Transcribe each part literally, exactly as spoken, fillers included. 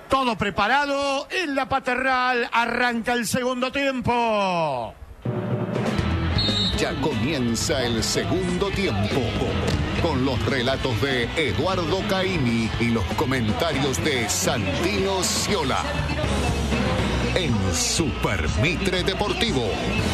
Todo preparado en la Paternal. Arranca el segundo tiempo. Ya comienza el segundo tiempo. Con los relatos de Eduardo Caimi y los comentarios de Santino Sciola. En Super Mitre Deportivo.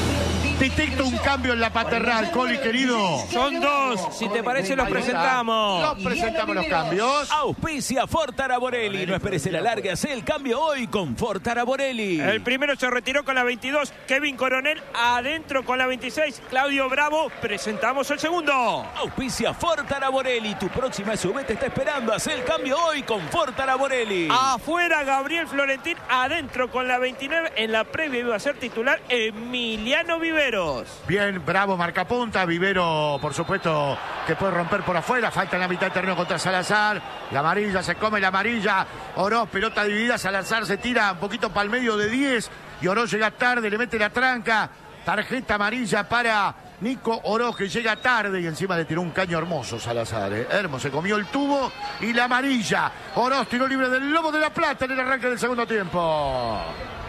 Detecto un cambio en la Paternal, Coli, querido. Son dos. Si te parece, los presentamos. Los presentamos los cambios. Auspicia Ford Araborelli. No esperes el alargue, hace el cambio hoy con Ford Araborelli. El primero se retiró con la veintidós, Kevin Coronel. Adentro con la veintiséis, Claudio Bravo. Presentamos el segundo. Auspicia Ford Araborelli. Tu próxima S U V te está esperando. Hace el cambio hoy con Ford Araborelli. Afuera, Gabriel Florentín. Adentro con la veintinueve. En la previa iba a ser titular Emiliano Viveros. Bien, Bravo marca punta. Vivero, por supuesto, que puede romper por afuera. Falta en la mitad del terreno contra Salazar. La amarilla, se come la amarilla. Oroz, pelota dividida. Salazar se tira un poquito para el medio de diez. Y Oroz llega tarde, le mete la tranca. Tarjeta amarilla para Nico Oroz, que llega tarde y encima le tiró un caño hermoso Salazar. ¿eh? Hermoso, se comió el tubo y la amarilla. Oroz tiró libre del Lobo de la Plata en el arranque del segundo tiempo.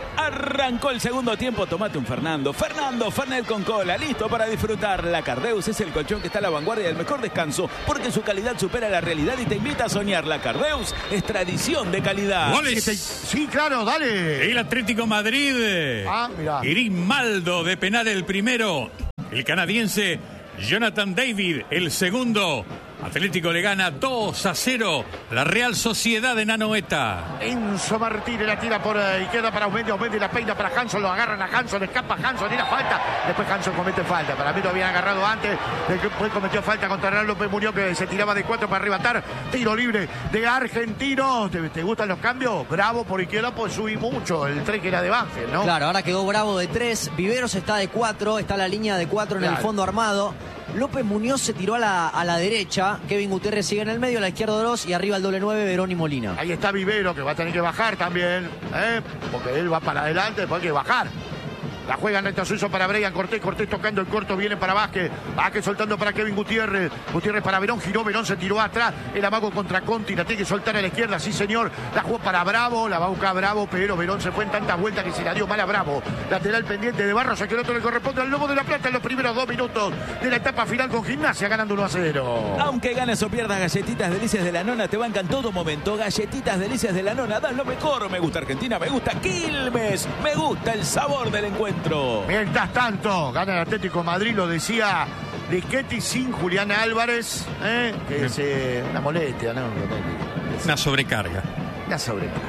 Arrancó el segundo tiempo, tomate un Fernando. Fernando, Fernet con cola, listo para disfrutar. La Cardeus es el colchón que está a la vanguardia del mejor descanso, porque su calidad supera la realidad y te invita a soñar. La Cardeus es tradición de calidad. ¡Goles! Sí, claro, dale. El Atlético Madrid. Ah, mirá. Grimaldo de penal el primero. El canadiense Jonathan David el segundo. Atlético le gana dos a cero la Real Sociedad de Anoeta. Enzo Martínez la tira por eh, izquierda para Aumendi, Aumendi la peina para Hanson, lo agarran a Hanson, escapa Hanson, y la falta. Después Hanson comete falta. Para mí lo habían agarrado antes. Después cometió falta contra Hernán López Muñoz, que se tiraba de cuatro para arrebatar. Tiro libre de Argentino. ¿Te, te gustan los cambios? Bravo por izquierda, pues subí mucho. El tres que era de Banfield, ¿no? Claro, ahora quedó Bravo de tres. Viveros está de cuatro. Está la línea de cuatro en Claro. el fondo armado. López Muñoz se tiró a la, a la derecha. Kevin Gutiérrez sigue en el medio, a la izquierda Oroz y arriba el doble nueve, Verón y Molina. Ahí está Vivero, que va a tener que bajar también, ¿eh? Porque él va para adelante, después hay que bajar. La juega Neto Suizo para Brian Cortés. Cortés tocando el corto, viene para Vázquez. Vázquez soltando para Kevin Gutiérrez. Gutiérrez para Verón, giró, Verón se tiró atrás. El amago contra Conti, la tiene que soltar a la izquierda, sí señor. La jugó para Bravo, la va a buscar Bravo, pero Verón se fue en tantas vueltas que se la dio mal a Bravo. Lateral pendiente de Barros, a que el otro le corresponde al Lobo de la Plata en los primeros dos minutos de la etapa final con Gimnasia, ganando uno a cero. Aunque ganes o pierdas, Galletitas Delicias de la Nona te bancan todo momento. Galletitas Delicias de la Nona, das lo mejor. Me gusta Argentina, me gusta Quilmes, me gusta el sabor del encuentro. Mientras tanto, gana el Atlético de Madrid, lo decía Riquetti sin Julián Álvarez, ¿eh? que es eh, una molestia, ¿no? Una sobrecarga. Una sobrecarga.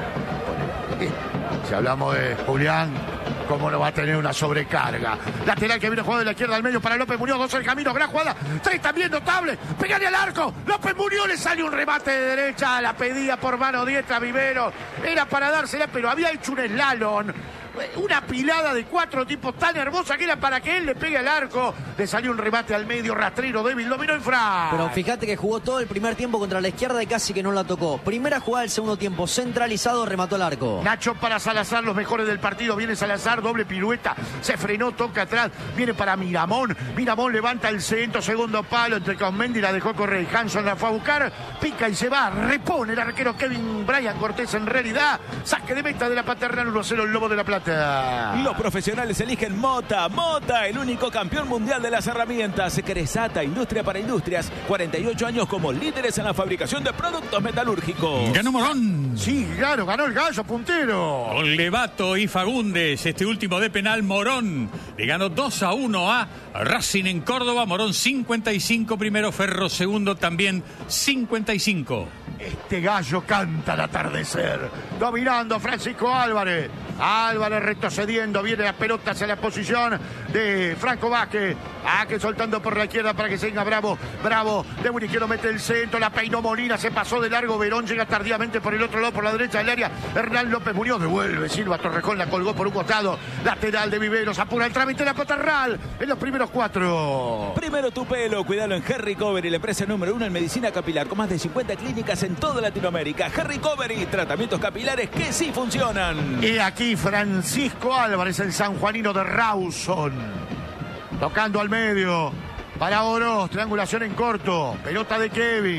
Si hablamos de Julián, ¿cómo no va a tener una sobrecarga? Lateral que viene jugado de la izquierda al medio para López Muñoz, dos en el camino, gran jugada, tres también notable, pegale al arco, López Muñoz le sale un remate de derecha, la pedía por mano diestra Vivero, era para dársela, pero había hecho un slalom. Una pilada de cuatro tipos tan hermosa que era para que él le pegue al arco. Le salió un remate al medio, rastrero débil, dominó en Fran. Pero fíjate que jugó todo el primer tiempo contra la izquierda y casi que no la tocó. Primera jugada del segundo tiempo, centralizado, remató al arco. Nacho para Salazar, los mejores del partido. Viene Salazar, doble pirueta, se frenó, toca atrás. Viene para Miramón. Miramón levanta el centro, segundo palo entre Conmendi, la dejó correr. Hanson la fue a buscar, pica y se va. Repone el arquero Kevin Brian Cortés en realidad. Saque de meta de la Paternal, uno a cero el Lobo de la Plata. Los profesionales eligen Mota. Mota, el único campeón mundial de las herramientas. Cresata, industria para industrias. cuarenta y ocho años como líderes en la fabricación de productos metalúrgicos. Ganó Morón. Sí, claro, ganó el Gallo, puntero. Con Levato y Fagundes, este último de penal, Morón le ganó dos a uno a Racing en Córdoba. Morón cincuenta y cinco primero, Ferro segundo también cincuenta y cinco. Este Gallo canta al atardecer. Dominando Francisco Álvarez. Álvarez retrocediendo, viene la pelota hacia la posición de Franco Vázquez. Vázquez soltando por la izquierda para que se venga Bravo. Bravo, de un izquierdo mete el centro, la peinó Molina, se pasó de largo. Verón llega tardíamente por el otro lado, por la derecha del área. Hernán López Muñoz devuelve, Silva Torrejón la colgó por un costado. Lateral de Viveros, apura el trámite de la Paternal en los primeros cuatro. Primero tu pelo, cuidalo en Harry Covery, la empresa número uno en medicina capilar, con más de cincuenta clínicas en toda Latinoamérica. Harry Covery, tratamientos capilares que sí funcionan. Y aquí Francisco Álvarez, el sanjuanino de Rawson, tocando al medio para Oroz, triangulación en corto, pelota de Kevin,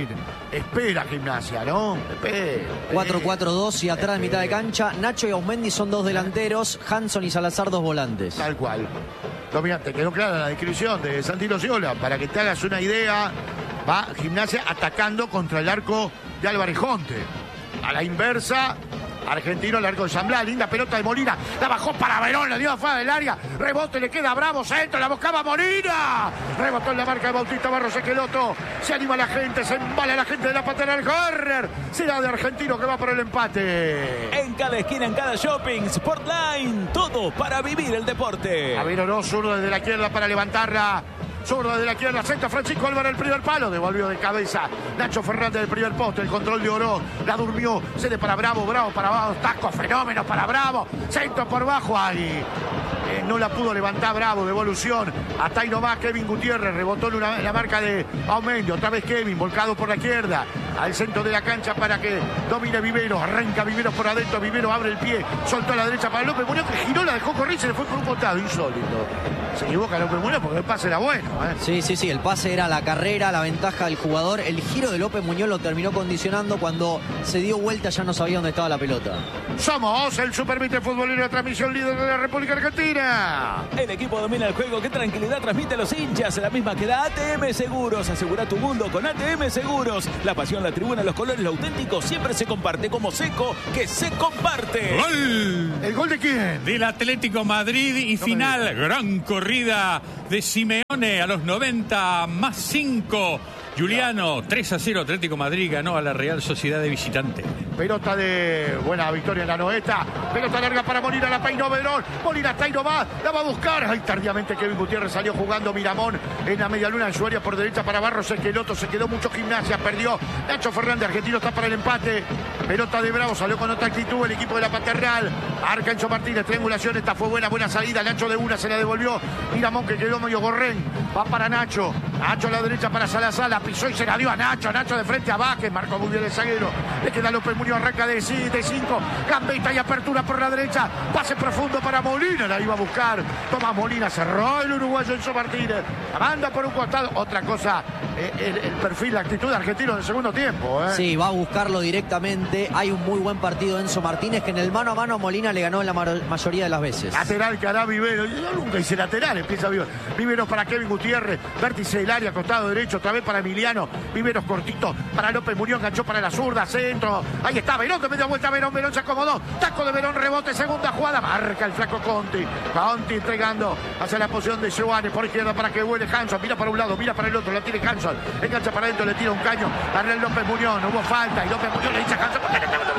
espera Gimnasia, ¿no? Espera. cuatro cuatro dos y atrás de mitad de cancha. Nacho y Aumendi son dos delanteros. Hanson y Salazar dos volantes. Tal cual. Dominante, quedó clara la descripción de Santino Sciola. Para que te hagas una idea, va Gimnasia atacando contra el arco de Álvarez Jonte. A la inversa, Argentino, el arco de San Blas, linda pelota de Molina, la bajó para Verón, la dio afuera del área, rebote, le queda Bravo, centro, la buscaba Molina, rebotó en la marca de Bautista Barros Esqueloto, se anima la gente, se embala la gente de la patera del corner, será de Argentino que va por el empate. En cada esquina, en cada shopping, Sportline, todo para vivir el deporte. A ver, Oroz, zurdo desde la izquierda para levantarla. Zurdo desde la izquierda, centro Francisco Álvarez el primer palo, devolvió de cabeza Nacho Fernández del primer poste, el control de Oroz, la durmió, cede para Bravo, Bravo para abajo, taco, fenómeno para Bravo, centro por bajo, ahí eh, no la pudo levantar Bravo, devolución, hasta ahí nomás Kevin Gutiérrez, rebotó en, una, en la marca de Aumendi, otra vez Kevin, volcado por la izquierda, al centro de la cancha para que domine Vivero, arranca Vivero por adentro, Vivero abre el pie, soltó a la derecha para López Muñoz, que giró, la dejó correr y se le fue por un costado, insólito. Se equivoca López Muñoz porque el pase era bueno. ¿eh? Sí, sí, sí, el pase era la carrera, la ventaja del jugador. El giro de López Muñoz lo terminó condicionando. Cuando se dio vuelta ya no sabía dónde estaba la pelota. Somos el Supermitre Futbolero, transmisión líder de la República Argentina. El equipo domina el juego. ¿Qué tranquilidad transmite a los hinchas? La misma que da A T M Seguros. Asegura tu mundo con A T M Seguros. La pasión, la tribuna, los colores, lo auténtico siempre se comparte. Como Seco, que se comparte. ¡Gol! ¿El gol de quién? Del Atlético Madrid y No final, gran corrida de Simeone a los noventa más cinco. Juliano, tres a cero, Atlético Madrid ganó a la Real Sociedad de visitante. Pelota de buena victoria en la Noeta. Pelota larga para Molina, la peinó Verón. Molina está ahí nomás, la va a buscar. Ahí tardíamente Kevin Gutiérrez salió jugando Miramón en la media luna en su área por derecha para Barros Esqueloto. Se quedó mucho Gimnasia, perdió. Nacho Fernández, Argentino está para el empate. Pelota de Bravo, salió con otra actitud el equipo de la Paternal. Arcancho Martínez, triangulación, esta fue buena, buena salida. Nacho de una se la devolvió. Miramón que quedó medio gorrén. Va para Nacho. Nacho a la derecha para Salazar, la pisó y se la dio a Nacho. Nacho de frente a Vázquez, marcó muy bien el zaguero. Le queda López Muñoz, arranca de cinco. Gambeta y apertura por la derecha. Pase profundo para Molina, la iba a buscar. Toma Molina, cerró el uruguayo Enzo Martínez. La manda por un costado. Otra cosa, eh, el, el perfil, la actitud de Argentino en el segundo tiempo. ¿eh? Sí, va a buscarlo directamente. Hay un muy buen partido de Enzo Martínez, que en el mano a mano a Molina le ganó en la mayoría de las veces. Lateral que hará Vivero. Yo nunca hice lateral, empieza Vivero. Vivero para Kevin Gutiérrez. Vértice del área, costado derecho, otra vez para Emiliano. Viveros cortito para López Muñoz, enganchó para la zurda, centro. Ahí está Verón, que me dio vuelta a Verón. Verón se acomodó. Taco de Verón, rebote, segunda jugada. Marca el flaco Conti. Conti entregando hacia la posición de Giovanni por izquierda para que vuele Hanson. Mira para un lado, mira para el otro. La tiene Hanson. Engancha para adentro, le tira un caño. Arre López Muñoz. No hubo falta. Y López Muñoz le dice a Hanson.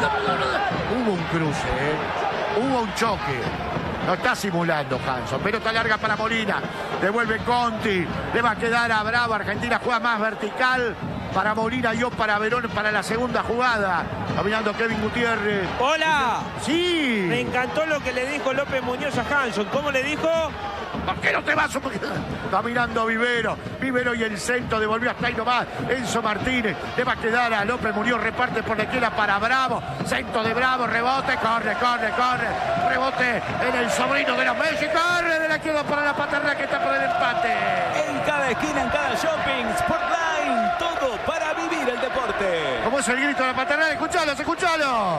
Hubo un cruce, ¿eh? Hubo un choque. No está simulando Hanson. Pelota larga para Molina. Devuelve Conti. Le va a quedar a Bravo. Argentina juega más vertical. Para Molina y para Verón para la segunda jugada. Dominando Kevin Gutiérrez. ¡Hola! Sí. Me encantó lo que le dijo López Muñoz a Hanson. ¿Cómo le dijo? ¿Por qué no te vas? Está mirando Vivero. Vivero y el centro devolvió hasta ahí nomás. Enzo Martínez. Le va a quedar a López Muñoz. Reparte por la izquierda para Bravo. Centro de Bravo. Rebote. Corre, corre, corre. Rebote en el sobrino de los Messi. Corre de la izquierda para la Paternal que está por el empate. En cada esquina, en cada shopping, Sportline, todo para vivir el deporte. ¿Cómo es el grito de la Paternal? Escuchalo, escuchalo.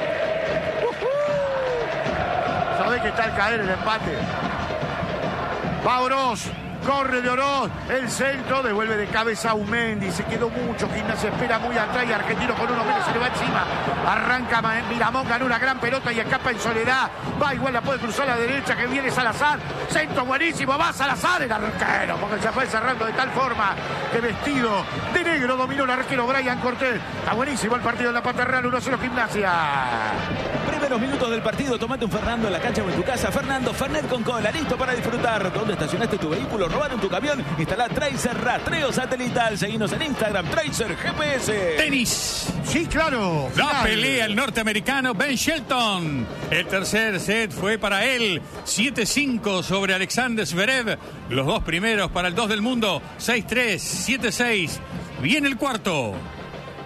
Uh-huh. Sabés que está al caer el empate. Va Oroz, corre de Oroz, el centro, devuelve de cabeza a Aumendi, se quedó mucho, Gimnasia espera muy atrás y Argentino con uno menos se le va encima, arranca Miramón, ganó una gran pelota y escapa en soledad, va igual, la puede cruzar a la derecha, que viene Salazar, centro buenísimo, va Salazar, el arquero, porque se fue cerrando de tal forma que vestido de negro dominó el arquero Brian Cortés, está buenísimo el partido de la Paternal, uno cero Gimnasia. Primeros minutos del partido, tomate un Fernando en la cancha o en tu casa. Fernando, Fernet con cola, listo para disfrutar. ¿Dónde estacionaste tu vehículo? ¿Robaron tu camión? Instalá Tracer Rastreo Satelital. Seguinos en Instagram, Tracer G P S. Tenis. Sí, claro. La Final. pelea el norteamericano Ben Shelton. El tercer set fue para él. siete cinco sobre Alexander Zverev. Los dos primeros para el dos del mundo. seis tres, siete seis. Viene el cuarto.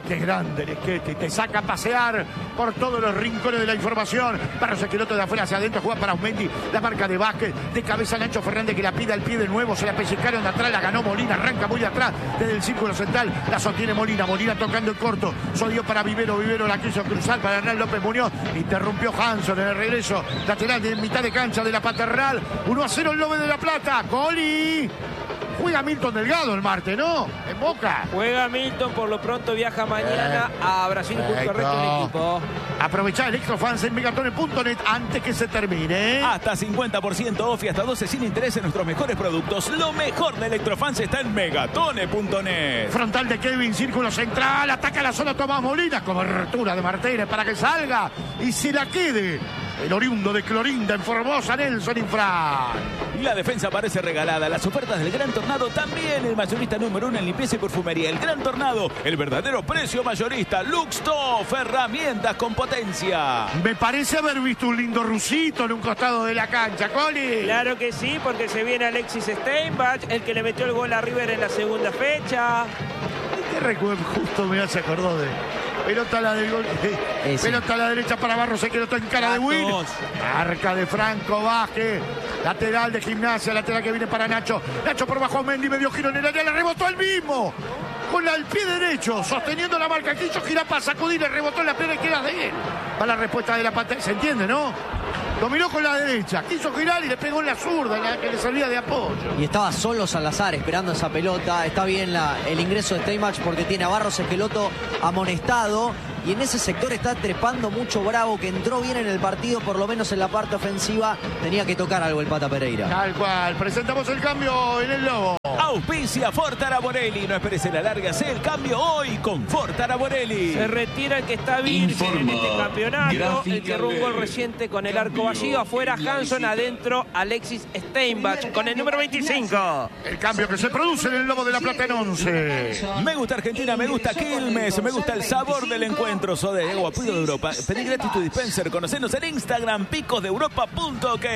Qué grande el Esquete, te saca a pasear por todos los rincones de la información. Barros Esqueloto de afuera hacia adentro, juega para Aumendi, la marca de Vázquez, de cabeza Nacho Fernández que la pide al pie de nuevo, se la pellizcaron de atrás, la ganó Molina, arranca muy atrás, desde el círculo central, la sostiene Molina, Molina tocando el corto, Sodio para Vivero, Vivero la quiso cruzar para Hernán López Muñoz, interrumpió Hanson en el regreso, lateral de mitad de cancha de la Paternal, uno a cero el Lobe de la Plata, Coli. Juega Milton Delgado el martes, ¿no? En Boca. Juega Milton, por lo pronto viaja mañana eh, a Brasil junto al resto del equipo. Aprovechá Electrofans en megatone punto net antes que se termine. Hasta cincuenta por ciento off y hasta doce sin interés en nuestros mejores productos. Lo mejor de Electrofans está en megatone punto net. Frontal de Kevin, círculo central, ataca la zona Tomás Molina, cobertura de Martínez para que salga y se la quede. El oriundo de Clorinda en Formosa, Nelson Infran. La defensa parece regalada. Las ofertas del Gran Tornado también. El mayorista número uno en limpieza y perfumería. El Gran Tornado, el verdadero precio mayorista. Luxtoff, herramientas con potencia. Me parece haber visto un lindo rusito en un costado de la cancha, Coli. Claro que sí, porque se viene Alexis Steinbach, el que le metió el gol a River en la segunda fecha. ¿Qué recuerdo? Justo me se acordó de... Pelota a la del gol. Eh, pelota a la derecha para Barros, se quedó en cara de Win. Arca de Franco Vázquez. Lateral de Gimnasia, lateral que viene para Nacho. Nacho por bajo Mendy, medio giro en el área, le rebotó el mismo. Con el pie derecho, sosteniendo la marca. Quiso girar para sacudir, le rebotó en la pierna izquierda de él. Para la respuesta de la pantalla. ¿Se entiende, no? Dominó con la derecha, quiso girar y le pegó en la zurda, en la que le servía de apoyo. Y estaba solo Salazar esperando esa pelota. Está bien la, el ingreso de Steinbach porque tiene a Barros Esqueloto amonestado. Y en ese sector está trepando mucho Bravo, que entró bien en el partido, por lo menos en la parte ofensiva. Tenía que tocar algo el Pata Pereira. Tal cual, presentamos el cambio en el Lobo. Auspicia Fortara Borelli. No esperes en la larga, sé el cambio hoy con Fortara Borelli. Se retira el que está virgen en este campeonato, el que erró un gol reciente con el arco vacío. Afuera Hanson, adentro Alexis Steinbach con el número veinticinco. El cambio que se produce en el Lobo de la Plata en once. Me gusta Argentina, me gusta Quilmes, me gusta el sabor del encuentro. Soda de agua Pico de Europa. Pedí gratis tu dispenser. Conocenos en Instagram, picos de europa punto ok.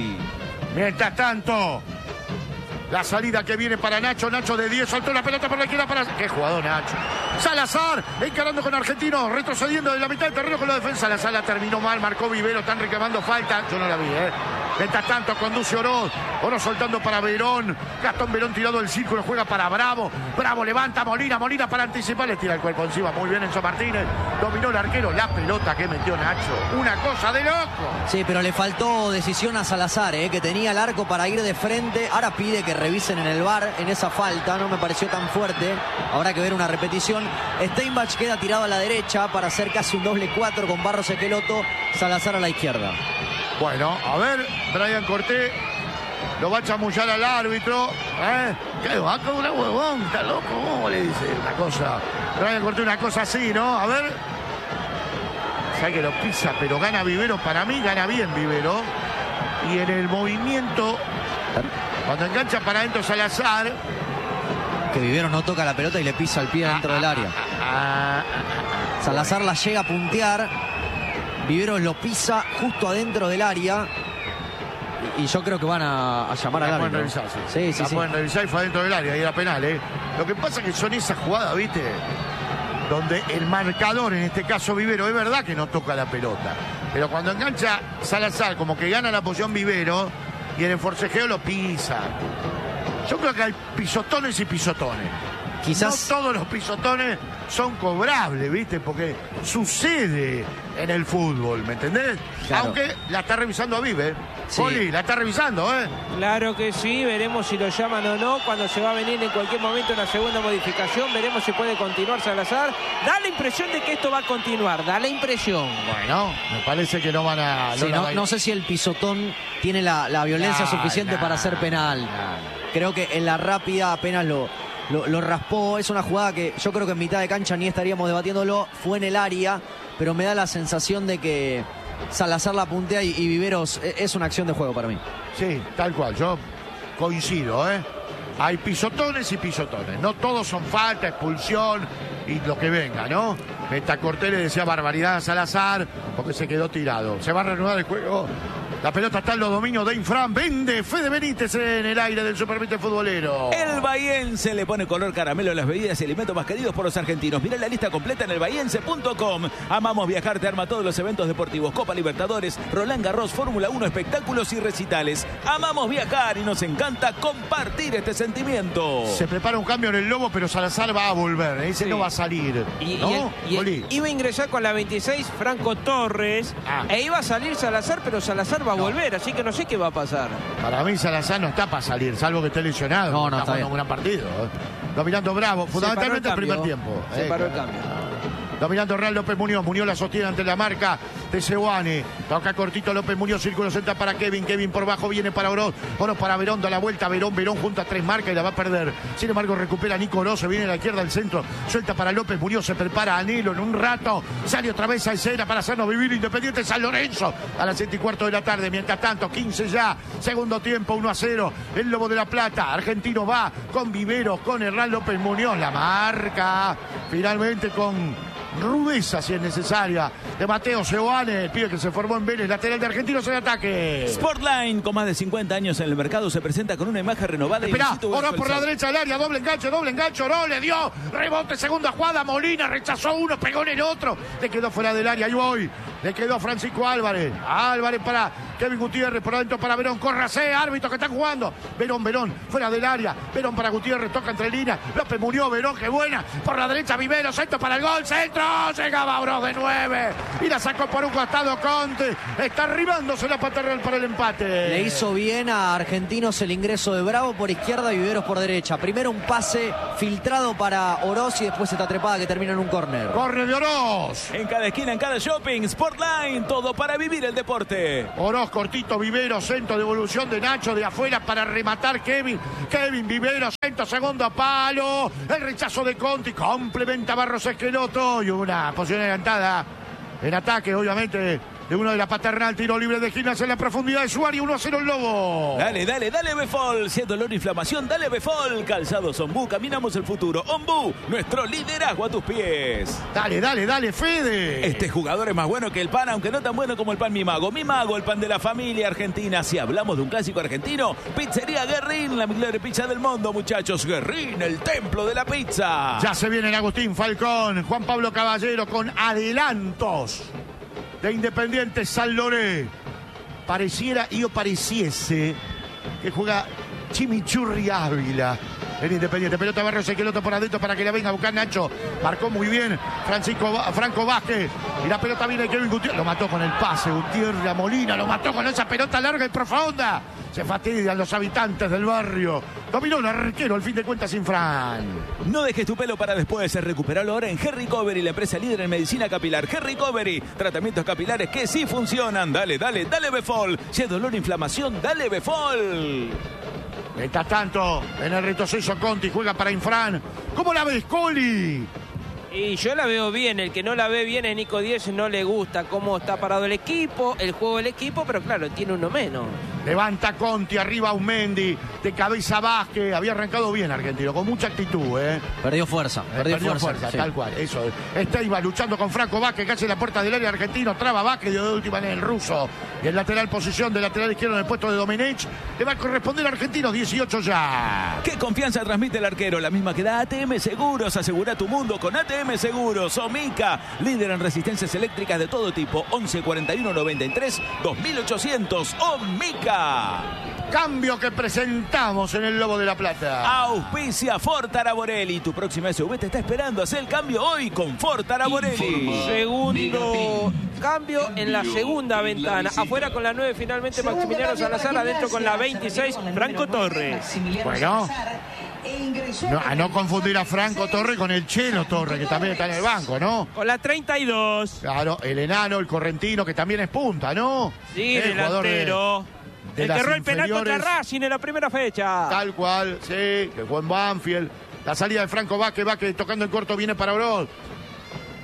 Mientras tanto, la salida que viene para Nacho. Nacho de diez, soltó la pelota por la izquierda para... ¡Qué jugador, Nacho! Salazar, encarando con Argentino, retrocediendo de la mitad del terreno con la defensa. La sala terminó mal, marcó Vivero, están reclamando falta. Yo no la vi, ¿eh? Mientras tanto, conduce Oroz. Oroz soltando para Verón. Gastón Verón tirado del círculo, juega para Bravo. Bravo levanta Molina, Molina para anticipar. Le tira el cuerpo encima, muy bien Enzo Martínez. Dominó el arquero, la pelota que metió Nacho. Una cosa de loco. Sí, pero le faltó decisión a Salazar, ¿eh? Que tenía el arco para ir de frente. Ahora pide que revisen en el V A R en esa falta. No me pareció tan fuerte. Habrá que ver una repetición. Steinbach queda tirado a la derecha para hacer casi un doble cuatro con Barros Esqueloto. Salazar a la izquierda. Bueno, a ver, Brian Cortés lo va a chamullar al árbitro. ¿Eh? ¿Qué va con una huevón? ¿Está loco? ¿Cómo le dice una cosa? Brian Cortés una cosa así, ¿no? A ver. Sabe que lo pisa, pero gana Vivero. Para mí gana bien Vivero. Y en el movimiento, cuando engancha para adentro Salazar... Que Vivero no toca la pelota y le pisa el pie dentro del área. Salazar la llega a puntear. Vivero lo pisa justo adentro del área. Y yo creo que van a, a llamar al árbitro. Revisar, sí. Sí, sí, la sí. pueden revisar y fue adentro del área y era penal, ¿eh? Lo que pasa es que son esas jugadas, ¿viste? Donde el marcador, en este caso Vivero, es verdad que no toca la pelota. Pero cuando engancha Salazar, como que gana la posición Vivero, y en el forcejeo lo pisa. Yo creo que hay pisotones y pisotones. Quizás... No todos los pisotones son cobrables, ¿viste? Porque sucede en el fútbol, ¿me entendés? Claro. Aunque la está revisando a Vive. Sí. Poli, la está revisando, ¿eh? Claro que sí, veremos si lo llaman o no. Cuando se va a venir en cualquier momento una segunda modificación, veremos si puede continuar Salazar. Da la impresión de que esto va a continuar, da la impresión. Bueno, me parece que no van a... Sí, no, no, la... no sé si el pisotón tiene la, la violencia Nah, suficiente nah, para ser penal. nah. Creo que en la rápida apenas lo, lo, lo raspó. Es una jugada que yo creo que en mitad de cancha ni estaríamos debatiéndolo. Fue en el área, pero me da la sensación de que Salazar la puntea y, y Viveros es una acción de juego para mí. Sí, tal cual, yo coincido, ¿eh? Hay pisotones y pisotones. No todos son falta, expulsión y lo que venga, ¿no? Metacortés le decía barbaridad a Salazar porque se quedó tirado. Se va a reanudar el juego La pelota está en los dominios de Infran. Vende Fede Benítez en el aire del Supervite Futbolero. El bahiense le pone color caramelo a las bebidas y alimentos más queridos por los argentinos. Mirá la lista completa en el bahiense punto com. Amamos viajar, te arma todos los eventos deportivos. Copa Libertadores, Roland Garros, Fórmula uno, espectáculos y recitales. Amamos viajar y nos encanta compartir este sentimiento. Se prepara un cambio en el Lobo, pero Salazar va a volver. Ese sí. No va a salir. Y, ¿no? y, el, y el, iba a ingresar con la veintiséis Franco Torres. Ah. E iba a salir Salazar, pero Salazar va a no. volver. Así que no sé qué va a pasar. Para mí Salazar no está para salir, salvo que esté lesionado. No, no, está jugando un gran partido. Dominando Bravo, fundamentalmente el, el primer tiempo. Se eh, paró el cambio. Dominando Real López Muñoz. Muñoz la sostiene ante la marca de Seoane. Toca cortito López Muñoz. Círculo central para Kevin. Kevin por bajo viene para Oroz. Oroz para Verón. Da la vuelta. Verón. Verón junto a tres marcas y la va a perder. Sin embargo, recupera Nico Oroz. Se viene a la izquierda al centro. Suelta para López Muñoz. Se prepara Anelo en un rato. Sale otra vez a escena para hacernos vivir Independiente San Lorenzo. A las siete y cuarto de la tarde. Mientras tanto, quince ya. Segundo tiempo, uno a cero. El Lobo de la Plata. Argentino va con Viveros, con Hernán López Muñoz. La marca. Finalmente con rudeza, si es necesaria, de Mateo Seoane, el pibe que se formó en Vélez, lateral de Argentinos en ataque. Sportline, con más de cincuenta años en el mercado, se presenta con una imagen renovada. Esperá, Oroz por la derecha del área, doble enganche, doble enganche, Oroz le dio, rebote, segunda jugada, Molina rechazó uno, pegó en el otro, le quedó fuera del área, y hoy le quedó Francisco Álvarez, Álvarez para Kevin Gutiérrez, por adentro para Verón, córrase, árbitro que están jugando, Verón, Verón, fuera del área, Verón para Gutiérrez, toca entre líneas, López Muñoz, Verón, qué buena, por la derecha Vivero, centro para el gol, centro. Llegaba Oroz de nueve y la sacó por un costado Conte. Está arribándose la paternal para el empate. Le hizo bien a Argentinos el ingreso de Bravo por izquierda y Viveros por derecha. Primero un pase filtrado para Oroz y después esta trepada que termina en un córner. Córner de Oroz. En cada esquina, en cada shopping, Sportline, todo para vivir el deporte. Oroz, cortito, Viveros, centro, devolución de Nacho de afuera para rematar Kevin. Kevin, Viveros, centro, segundo palo. El rechazo de Conte, complementa Barros Esqueloto y una posición adelantada en ataque, obviamente, de uno de la paternal, tiro libre de Gimnasia en la profundidad de su área, uno a cero el Lobo. Dale, dale, dale Befol, si es dolor e inflamación, dale Befol. Calzados Ombú, caminamos el futuro. Ombú, nuestro liderazgo a tus pies. Dale, dale, dale, Fede. Este jugador es más bueno que el pan, aunque no tan bueno como el pan Mi Mago. Mi Mago, el pan de la familia argentina. Si hablamos de un clásico argentino, Pizzería Guerrín, la mejor pizza del mundo, muchachos. Guerrín, el templo de la pizza. Ya se viene Agustín Falcón, Juan Pablo Caballero con adelantos de Independiente San Loré. Pareciera y o pareciese que juega Chimichurri Ávila en Independiente. Pelota Barros Esqueloto por adentro para que la venga a buscar Nacho. Marcó muy bien Francisco Franco Vázquez. Y la pelota viene de Kevin Gutiérrez. Lo mató con el pase Gutiérrez a Molina. Lo mató con esa pelota larga y profunda. Se fastidian los habitantes del barrio. Dominó el arquero, al fin de cuentas, Infran. No dejes tu pelo para después. Recuperalo ahora en Hair Recovery, la empresa líder en medicina capilar. Hair Recovery, tratamientos capilares que sí funcionan. Dale, dale, dale Befol. Si es dolor e inflamación, dale Befol. Mientras tanto, en el retroceso Conti juega para Infran. ¿Cómo la ves, Coli? Y yo la veo bien, el que no la ve bien es Nico Díez, no le gusta cómo está parado el equipo, el juego del equipo, pero claro, tiene uno menos. Levanta Conti, arriba Aumendi, de cabeza Vázquez, había arrancado bien Argentino, con mucha actitud, ¿eh? Perdió fuerza, eh, perdió, perdió fuerza, fuerza sí. Tal cual, eso. Esteiva luchando con Franco Vázquez, casi en la puerta del área argentino, traba Vázquez, de última en el ruso. Y el lateral posición del lateral izquierdo en el puesto de Domenech, le va a corresponder a Argentinos, dieciocho ya. ¿Qué confianza transmite el arquero? La misma que da A T M Seguros, asegura tu mundo con A T M Seguros. Omica, líder en resistencias eléctricas de todo tipo, once cuarenta y uno noventa y tres dos mil ochocientos. Omica. Cambio que presentamos en el Lobo de la Plata. Auspicia Ford Araborelli. Tu próxima S U V te está esperando. Haz el cambio hoy con Ford Araborelli. Segundo cambio en la segunda ventana. Afuera con la nueve finalmente Maximiliano Salazar. Adentro con la veintiséis Franco Torres. Bueno, no, a no confundir a Franco Torres con el Chelo Torres, que también está en el banco, ¿no? Con la treinta y dos. Claro, el enano, el correntino, que también es punta, ¿no? Sí, el delantero. De, de el que erró el penal contra Racing en la primera fecha. Tal cual, sí, que fue en Banfield. La salida de Franco Vázquez, Vázquez tocando en corto, viene para Oroz.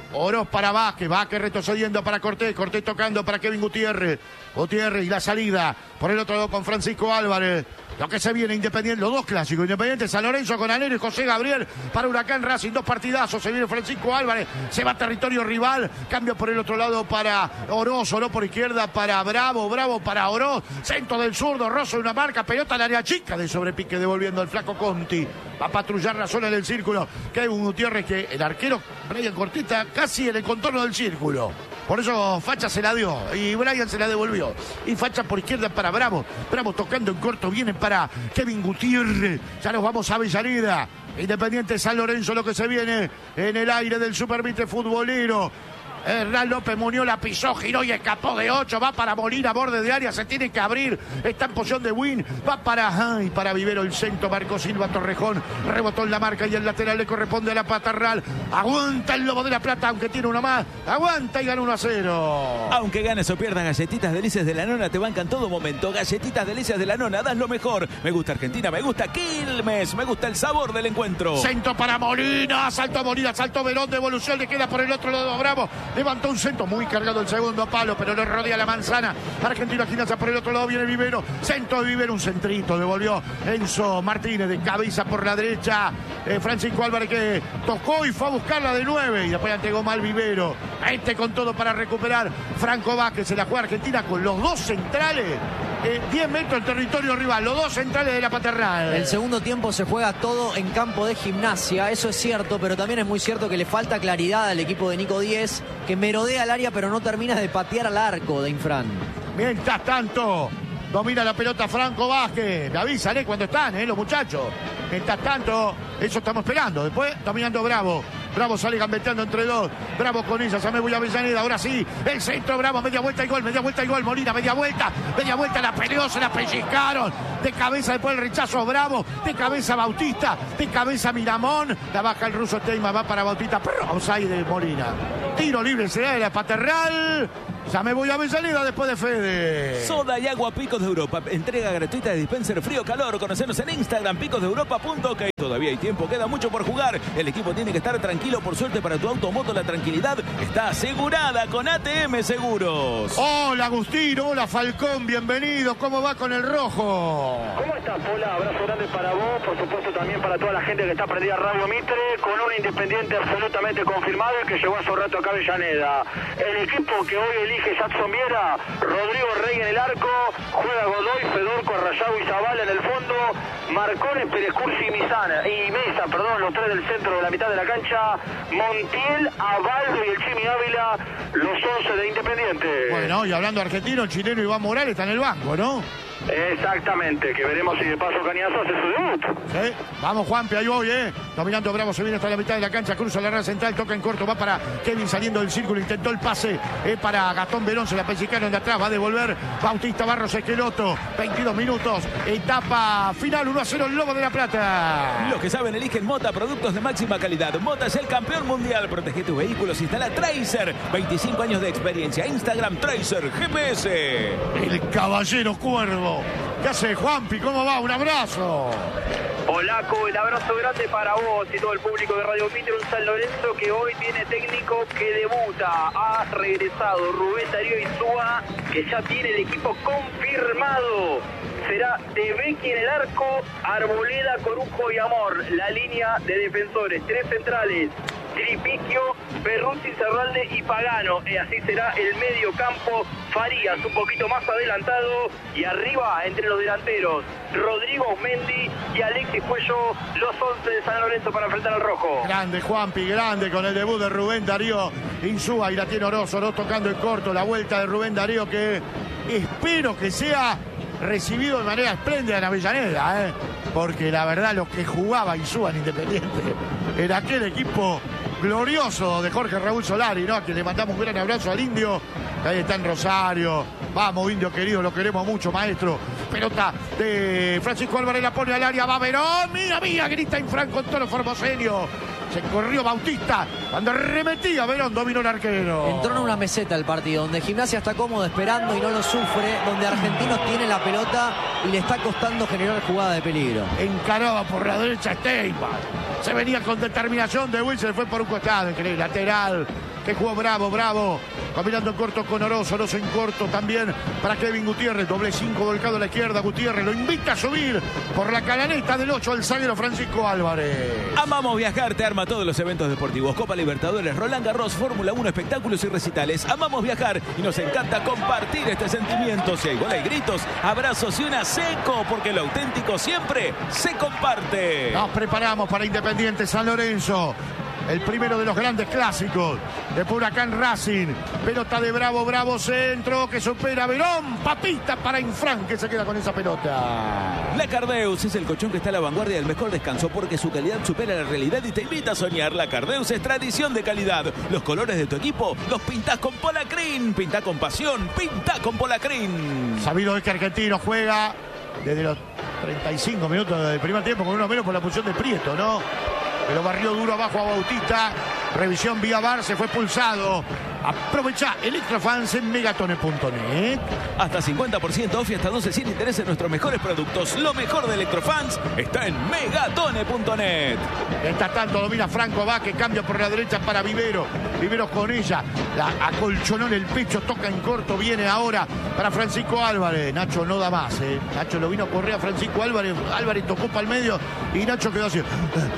Oroz para Vázquez, Vázquez retrocediendo para Cortés, Cortés tocando para Kevin Gutiérrez, Gutiérrez y la salida por el otro lado con Francisco Álvarez. Lo que se viene Independiente, los dos clásicos, Independiente San Lorenzo con Anero y José Gabriel para Huracán Racing, dos partidazos, se viene Francisco Álvarez, se va a territorio rival, cambio por el otro lado para Oroz, Oroz por izquierda para Bravo, Bravo para Oroz, centro del zurdo, Rosso una marca, pelota al área chica de sobrepique devolviendo al flaco Conti, va a patrullar la zona del círculo, Kevin Gutiérrez que el arquero Brian Cortita casi en el contorno del círculo. Por eso Facha se la dio y Brian se la devolvió. Y Facha por izquierda para Bravo. Bravo tocando en corto, viene para Kevin Gutiérrez. Ya nos vamos a Avellaneda. Independiente San Lorenzo, lo que se viene en el aire del Supervite futbolero. Hernán López Muñoz la pisó, giró y escapó de ocho. Va para Molina, borde de área, se tiene que abrir. Está en posición de win. Va para, ay, para Vivero el centro. Marco Silva Torrejón. Rebotó en la marca y el lateral le corresponde a la Patarral. Aguanta el Lobo de la Plata, aunque tiene uno más. Aguanta y gana uno a cero. Aunque ganes o pierdas, Galletitas Delicias de la Nona te bancan todo momento. Galletitas Delicias de la Nona, das lo mejor. Me gusta Argentina, me gusta Quilmes, me gusta el sabor del encuentro. Centro para Molina. Saltó Molina, saltó Verón. Devolución le queda por el otro lado Bravo. Levantó un centro muy cargado el segundo palo, pero le rodea la manzana. Argentina Gimnasia por el otro lado, viene Vivero. Centro de Vivero, un centrito. Devolvió Enzo Martínez de cabeza por la derecha. Eh, Francisco Álvarez que tocó y fue a buscarla de nueve. Y después entregó mal Vivero. Este con todo para recuperar. Franco Vázquez se la juega Argentina con los dos centrales. Eh, diez metros en territorio rival, los dos centrales de la Paternal. El segundo tiempo se juega todo en campo de Gimnasia, eso es cierto, pero también es muy cierto que le falta claridad al equipo de Nico Díez, que merodea el área pero no termina de patear al arco de Infran. Mientras tanto, domina la pelota Franco Vázquez. Me avisan, ¿eh? Cuando están, ¿eh? Los muchachos. Mientras tanto, eso estamos esperando. Después, dominando Bravo. Bravo sale gambeteando entre dos. Bravo con ella, ya me voy a Avellaneda. Ahora sí, el centro, Bravo, media vuelta y gol, media vuelta y gol. Molina, media vuelta, media vuelta, la peleó, se la pellizcaron. De cabeza después el rechazo Bravo. De cabeza Bautista, de cabeza Miramón. La baja el ruso Teima, va para Bautista. Pero offside de Molina. Tiro libre será de la Paternal. Ya me voy a Avellaneda después de Fede. Soda y agua Picos de Europa. Entrega gratuita de dispenser frío-calor. Conocernos en Instagram, picos de europa punto ok. Todavía hay tiempo, queda mucho por jugar. El equipo tiene que estar tranquilo. Por suerte para tu auto o moto, la tranquilidad está asegurada con A T M Seguros. Hola Agustín, hola Falcón, bienvenidos. ¿Cómo va con el rojo? ¿Cómo estás, Pola? Abrazo grande para vos, por supuesto también para toda la gente que está prendida a Radio Mitre, con un Independiente absolutamente confirmado y que llegó hace un rato acá a Avellaneda. El equipo que hoy elige Jackson Viera, Rodrigo Rey en el arco, juega Godoy, Fedorco, Arrayado y Zavala en el fondo, Marcones, Pérez Cursi y Misana, y Mesa, perdón, los tres del centro de la mitad de la cancha, Montiel, Abaldo y el Chimi Ávila, los once de Independiente. Bueno, y hablando argentino, el chileno Iván Morales está en el banco, ¿no? Exactamente, que veremos si de paso Cañazo hace su debut. Sí, vamos Juanpi, ahí voy, eh. Dominando Bravo, se viene hasta la mitad de la cancha, cruza la red central, toca en corto, va para Kevin saliendo del círculo, intentó el pase eh, para Gastón Verón, se la pellicaron de atrás, va a devolver Bautista Barros Esqueloto, veintidós minutos, etapa final, uno a cero el Lobo de la Plata. Los que saben eligen Mota, productos de máxima calidad. Mota es el campeón mundial, protege tus vehículos, instala Tracer, veinticinco años de experiencia, Instagram Tracer, G P S. El caballero Cuervo. ¿Qué hace Juanpi? ¿Cómo va? Un abrazo. Polaco, el abrazo grande para vos y todo el público de Radio Mitre. Un San Lorenzo que hoy tiene técnico que debuta. Ha regresado Rubén Darío Insúa, que ya tiene el equipo confirmado. Será De Becchi en el arco, Arboleda, Corujo y Amor. La línea de defensores, tres centrales. Tripiquio, Perruzzi, Serralde y Pagano. Y así será el medio campo. Farías un poquito más adelantado. Y arriba, entre los delanteros, Rodrigo Mendi y Alexis Cuello, los once de San Lorenzo para enfrentar al rojo. Grande Juanpi, grande con el debut de Rubén Darío Insúa. Y la tiene Oroz, Oroz tocando en corto. La vuelta de Rubén Darío que espero que sea recibido de manera espléndida en Avellaneda, ¿eh? Porque la verdad lo que jugaba Insúa en Independiente era aquel equipo glorioso de Jorge Raúl Solari, ¿no? A quien le mandamos un gran abrazo al Indio, que ahí está en Rosario. Vamos, Indio querido, lo queremos mucho, maestro. Pelota de Francisco Álvarez, la pone al área, va Verón, mira, mira, grita Infran con todo formoseño. Se corrió Bautista, cuando remetía Verón, dominó el arquero. Entró en una meseta el partido, donde Gimnasia está cómodo esperando y no lo sufre, donde Argentinos tiene la pelota y le está costando generar jugada de peligro. Encaraba por la derecha Steinbach. Se venía con determinación de Wilson, fue por un costado, increíble, lateral. que jugó Bravo, Bravo. Combinando en corto con Orozo, Orozo en corto también para Kevin Gutiérrez. Doble cinco volcado a la izquierda. Gutiérrez lo invita a subir por la canaleta del ocho al zaguero Francisco Álvarez. Amamos Viajar, te arma todos los eventos deportivos. Copa Libertadores, Roland Garros, Fórmula uno, espectáculos y recitales. Amamos viajar y nos encanta compartir este sentimiento. Si hay gol, hay gritos, abrazos y una seco, porque lo auténtico siempre se comparte. Nos preparamos para Independiente San Lorenzo. El primero de los grandes clásicos de Huracán Racing. Pelota de Bravo, Bravo centro que supera Verón. Papita para Infran que se queda con esa pelota. La Cardeus es el colchón que está a la vanguardia del mejor descanso porque su calidad supera la realidad y te invita a soñar. La Cardeus es tradición de calidad. Los colores de tu equipo los pintás con Polacrin. Pintá con pasión, pintá con Polacrin. Sabido es que Argentino juega desde los treinta y cinco minutos del primer tiempo con uno menos por la posición de Prieto, ¿no? Pero barrió duro abajo a Bautista. Revisión vía V A R, se fue pulsado. Aprovecha Electrofans en megatone punto net. Hasta cincuenta por ciento off y hasta doce sin interés en nuestros mejores productos. Lo mejor de Electrofans está en megatone punto net. Mientras tanto domina Franco Vázquez, cambia por la derecha para Vivero. Vivero con ella, la acolchonó en el pecho, toca en corto, viene ahora para Francisco Álvarez. Nacho no da más, ¿eh? Nacho lo vino a correr a Francisco Álvarez. Álvarez tocó para el medio y Nacho quedó así.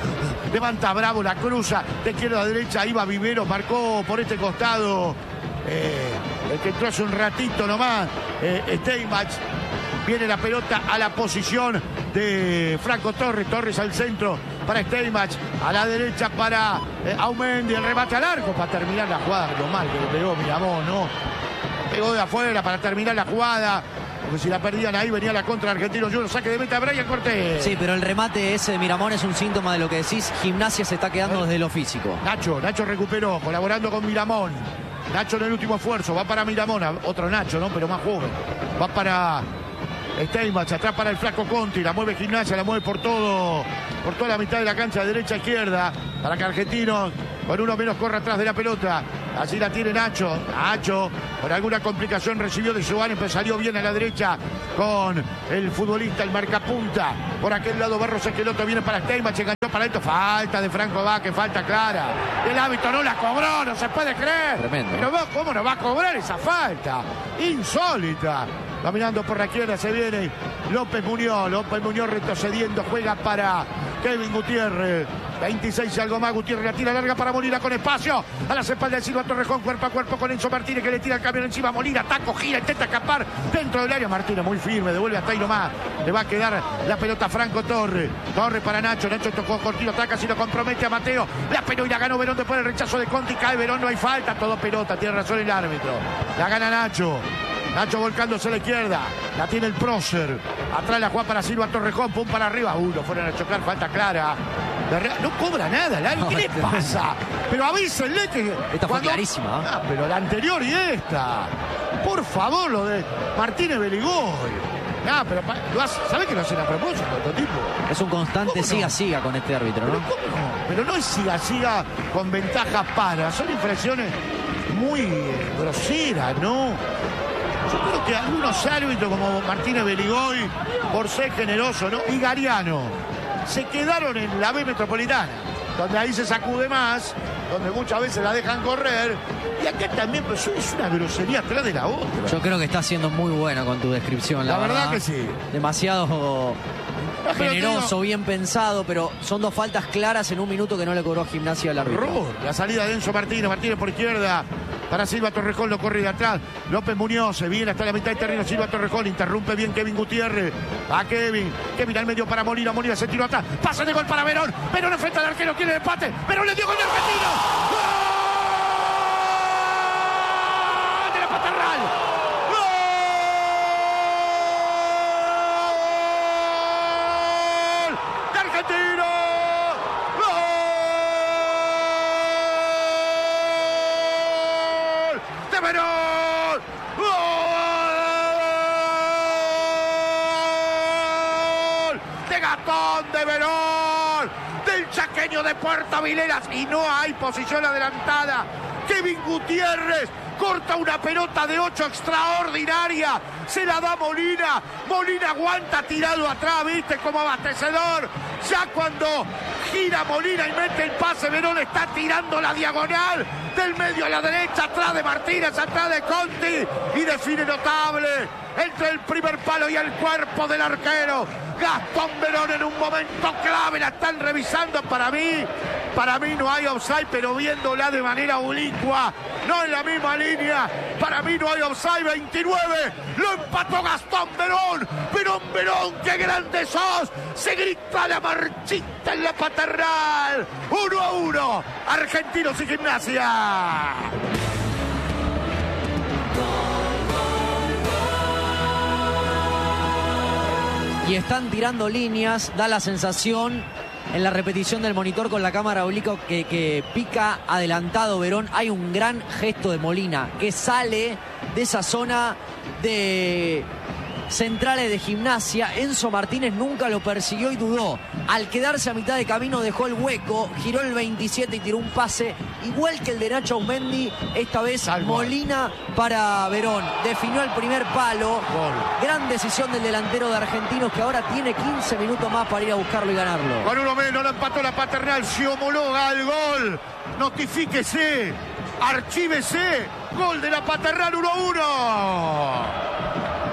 Levanta Bravo, la cruza de izquierda a derecha, iba Vivero, marcó por este costado. Eh, el que entró hace un ratito nomás, eh, Steinbach. Viene la pelota a la posición de Franco Torres. Torres al centro para Steinbach. A la derecha para eh, Aumendi. El remate al arco para terminar la jugada. Lo mal que le pegó Miramón, ¿no? Pegó de afuera para terminar la jugada. Porque si la perdían ahí venía la contra Argentino Junior. Saque de meta Brian Cortés. Sí, pero el remate ese de Miramón es un síntoma de lo que decís. Gimnasia se está quedando desde lo físico. Nacho, Nacho recuperó, colaborando con Miramón. Nacho en el último esfuerzo, va para Miramón, otro Nacho, ¿no? Pero más joven. Va para Steinbach, atrás para el flaco Conti, la mueve Gimnasia, la mueve por todo, por toda la mitad de la cancha, derecha a izquierda, para que Argentinos con uno menos corra atrás de la pelota. Así la tiene Nacho. Nacho, por alguna complicación recibió de Giovanni, pero salió bien a la derecha con el futbolista, el marcapunta. Por aquel lado Barros Esqueloto viene para Steinbach, se enganchó para esto. Falta de Franco Vázquez, falta clara. El hábito no la cobró, no se puede creer. Tremendo. Pero vos, ¿cómo no va a cobrar esa falta? Insólita. Caminando por la izquierda se viene López Muñoz. López Muñoz retrocediendo, juega para Kevin Gutiérrez. veintiséis y algo más. Gutiérrez la tira larga para Molina con espacio. A las espaldas de Silva Torrejón, cuerpo a cuerpo con Enzo Martínez que le tira el camión encima. Molina, taco, gira, intenta escapar dentro del área. Martínez muy firme, devuelve hasta ahí nomás. Le va a quedar la pelota a Franco Torres. Torres para Nacho. Nacho tocó cortito, ataca, si lo compromete a Mateo. La peló y la ganó Verón después del rechazo de Conti. Cae Verón, no hay falta. Todo pelota, tiene razón el árbitro. La gana Nacho. Nacho volcándose a la izquierda. La tiene el prócer. Atrás la juega para Silva Torrejón. Pum para arriba. Uno fueron a chocar. Falta clara. No cobra nada el árbitro. ¿Qué le pasa? Pero avísenle que... Esta fue cuando... clarísima. Ah, pero la anterior y esta. Por favor, lo de Martínez Beligoy. Ah, pero lo hace, ¿sabe que lo hacen a propósito este tipo? Es un constante siga-siga no? con este árbitro, ¿no? Pero, ¿cómo no? Pero no es siga-siga con ventaja para. Son infracciones muy eh, groseras, ¿no? Yo creo que algunos árbitros como Martínez Beligoy, por ser generoso, ¿no? Y Gariano, se quedaron en la B Metropolitana, donde ahí se sacude más, donde muchas veces la dejan correr. Y acá también, pues es una grosería atrás de la otra. Yo creo que está siendo muy bueno con tu descripción, la, la verdad, verdad que sí. Demasiado no, generoso, digo, bien pensado, pero son dos faltas claras en un minuto que no le cobró Gimnasia al árbitro. Error. La salida de Enzo Martínez, Martínez por izquierda. Para Silva Torrejón, lo corre de atrás. López Muñoz se viene hasta la mitad del terreno. Silva Torrejón interrumpe bien Kevin Gutiérrez. Va Kevin. Kevin al medio para Molina. Molina se tiró atrás. Pasa de gol para Verón. Verón enfrenta al arquero. Quiere el empate. Verón le dio gol de Argentino. ¡Gol! De la Patarral. ¡Gol! De Argentino. Verón, gol de Gastón de Verón, del chaqueño de Puerto Vileras, y no hay posición adelantada. Kevin Gutiérrez corta una pelota de ocho extraordinaria, se la da Molina, Molina aguanta tirado atrás, viste, como abastecedor. Ya cuando gira Molina y mete el pase, Verón está tirando la diagonal, del medio a la derecha, atrás de Martínez, atrás de Conti, y define notable entre el primer palo y el cuerpo del arquero. Gastón Verón en un momento clave, la están revisando. Para mí, para mí no hay offside, pero viéndola de manera oblicua, no en la misma línea, para mí no hay offside. Veintinueve, lo empató Gastón Verón. Verón, Verón, qué grande sos. Se grita la marchita en la paternal. Uno a uno, Argentinos y Gimnasia. Y están tirando líneas, da la sensación en la repetición del monitor con la cámara oblicua que, que pica adelantado Verón. Hay un gran gesto de Molina que sale de esa zona de centrales de Gimnasia. Enzo Martínez nunca lo persiguió y dudó. Al quedarse a mitad de camino dejó el hueco, giró el veintisiete y tiró un pase igual que el de Nacho Aumendi. Esta vez Salvo. Molina para Verón. Definió el primer palo. Gol. Gran decisión del delantero de Argentinos, que ahora tiene quince minutos más para ir a buscarlo y ganarlo. Con uno menos lo empató la paternal. Se homologa el gol. Notifíquese. Archívese. Gol de la paternal. Uno a uno.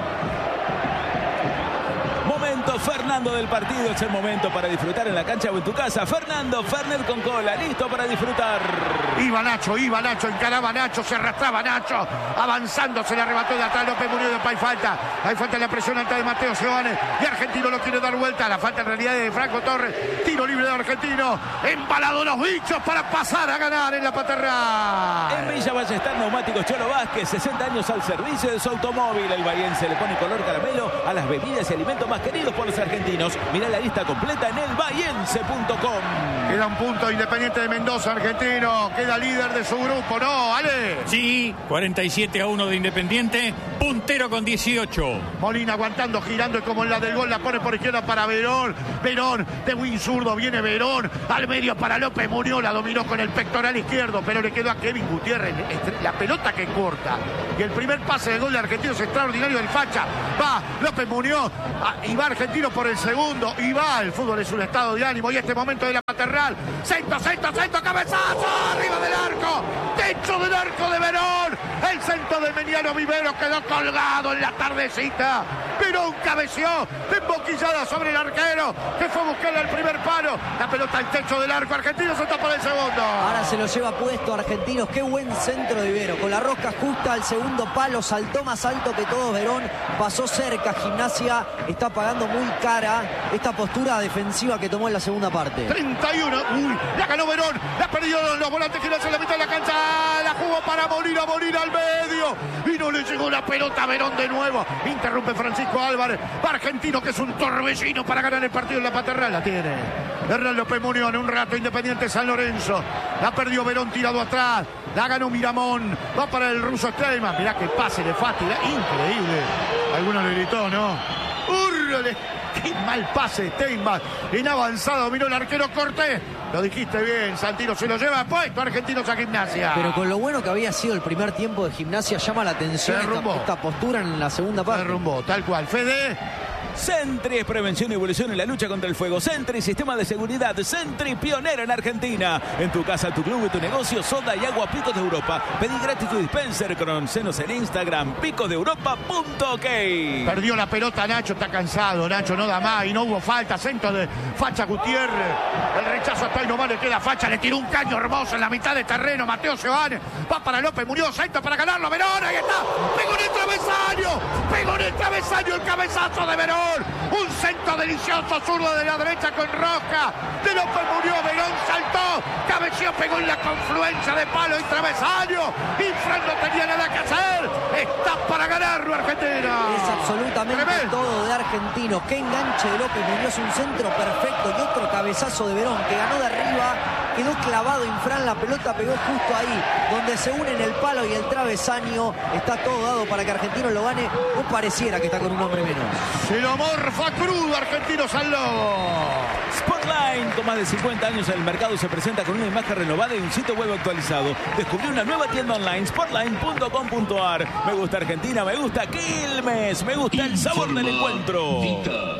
Fernando del partido, es el momento para disfrutar en la cancha o en tu casa. Fernando Fernet con cola, listo para disfrutar. Iba Nacho, iba Nacho, encaraba Nacho, se arrastraba Nacho, avanzando, se le arrebató de atrás López Muñoz. Después hay falta, hay falta en la presión alta de Mateo Giovanni, y Argentino lo quiere dar vuelta. La falta en realidad es de Franco Torres. Tiro libre de Argentino, embalado los bichos para pasar a ganar en la paternal. En Villa Ballester, Neumáticos Cholo Vázquez, sesenta años al servicio de su automóvil. El bahiense le pone color caramelo a las bebidas y alimentos más queridos por los argentinos. Mirá la lista completa en el bahiense punto com. Queda un punto Independiente de Mendoza. Argentino queda líder de su grupo, ¿no, Ale? Sí, cuarenta y siete a uno de Independiente, puntero con dieciocho. Molina aguantando, girando, y como en la del gol la pone por izquierda para Verón. Verón de win zurdo, viene Verón al medio para López Muñoz, la dominó con el pectoral izquierdo, pero le quedó a Kevin Gutiérrez la pelota que corta. Y el primer pase de gol de Argentino es extraordinario del Facha. Va López Muñoz y va Argentino por el segundo, y va. El fútbol es un estado de ánimo, y este momento de la paternal. Centro, centro, centro, cabezazo, arriba del arco, techo del arco de Verón. El centro de Meniano Vivero quedó colgado en la tardecita. Verón cabeció, emboquillada sobre el arquero, que fue a buscarle el primer palo. La pelota al techo del arco. Argentino se tapa del segundo. Ahora se lo lleva puesto Argentinos. Qué buen centro de Vivero, con la rosca justa al segundo palo, saltó más alto que todos Verón, pasó cerca. Gimnasia está pagando muy cara esta postura defensiva que tomó en la segunda parte. treinta y uno, uy, la ganó Verón, la perdió los volantes Gimnasia en la mitad de la cancha, la jugó para Molina, Molina al medio, y no le llegó la pelota a Verón de nuevo. Interrumpe Francisco Álvarez. Va Argentino, que es un torbellino para ganar el partido en la paternal. La tiene Hernán López Muñoz. En un rato Independiente San Lorenzo. La perdió Verón, tirado atrás. La ganó Miramón. Va para el ruso Steinman. Mirá que pase de Fátila. Increíble. Alguno le gritó, ¿no? ¡Urre! ¡Qué mal pase Steinman! En avanzado dominó el arquero Cortés. Lo dijiste bien, Santino se lo lleva puesto. Argentinos a Gimnasia. Pero con lo bueno que había sido el primer tiempo de Gimnasia, llama la atención esta, esta postura en la segunda parte. Se derrumbó, tal cual. Fede. Sentry es prevención y evolución en la lucha contra el fuego. Sentry, sistema de seguridad. Sentry, pionero en Argentina. En tu casa, tu club y tu negocio, soda y agua Picos de Europa. Pedí gratis tu dispenser. Conocenos en Instagram, picos de europa punto ok. Perdió la pelota Nacho, está cansado. Nacho no da más y no hubo falta. Centro de Facha Gutiérrez. El rechazo hasta ahí nomás le queda Facha. Le tiró un caño hermoso en la mitad de terreno. Mateo Giovanni va para López Muñoz. Centro para ganarlo. Verón, ahí está. Pegó en el travesaño. Pegó en el travesaño el cabezazo de Verón. Un centro delicioso, zurdo de la derecha con Roja. De López Muñoz, Verón saltó. Cabeció, pegó en la confluencia de palo y travesaño. Y Fran no tenía nada que hacer. Está para ganarlo Argentina. Es absolutamente tremendo. Todo de Argentinos. Qué enganche de López Muñoz, un centro perfecto y otro cabezazo de Verón que ganó de arriba. Quedó clavado Infran, la pelota pegó justo ahí, donde se unen el palo y el travesaño. Está todo dado para que Argentino lo gane. O pareciera que está con un hombre menos. Se lo morfa crudo Argentinos al lobo. Sportline, con más de cincuenta años en el mercado, se presenta con una imagen renovada y un sitio web actualizado. Descubrí una nueva tienda online, sportline punto com punto ar. Me gusta Argentina, me gusta Quilmes, me gusta el sabor del encuentro.